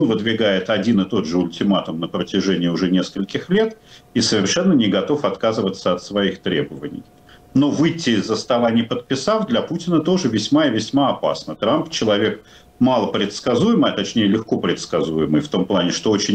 выдвигает один и тот же ультиматум на протяжении уже нескольких лет и совершенно не готов отказываться от своих требований. Но выйти из-за стола не подписав, для Путина тоже весьма и весьма опасно. Трамп человек мало предсказуемый, а точнее легко предсказуемый, в том плане, что очень